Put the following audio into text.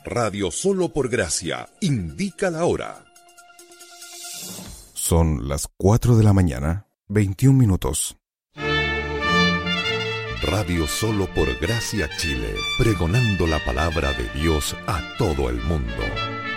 Radio Solo por Gracia indica la hora. Son las 4 de la mañana, 21 minutos. Radio Solo por Gracia Chile, pregonando la palabra de Dios a todo el mundo.